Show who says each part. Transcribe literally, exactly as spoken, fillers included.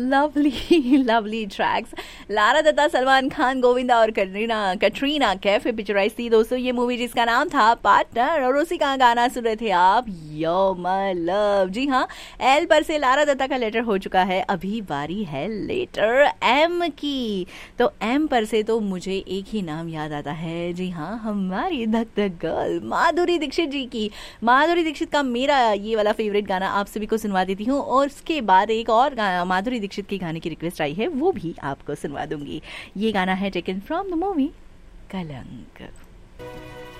Speaker 1: Lovely lovely tracks Lara Dutta, Salman Khan, Govinda और कटरीना कटरीना कैफ पे picturise थी दोस्तों ये मूवी, जिसका नाम था पार्टनर। और उसी का गाना सुन रहे थे आप, यो माय लव। जी हाँ, एल पर से लारा दत्ता का लेटर हो चुका है, अभी बारी है लेटर एम की। तो एम पर से तो मुझे एक ही नाम याद आता है, जी हाँ, हमारी धक धक गर्ल माधुरी दीक्षित जी की। माधुरी दीक्षित का मेरा ये वाला फेवरेट गाना आप सभी को सुनवा देती हूँ, और उसके बाद एक और माधुरी दीक्षित के गाने की रिक्वेस्ट आई है, वो भी आपको सुनवा दूंगी। ये गाना है टेकन फ्रॉम द मूवी कलंक।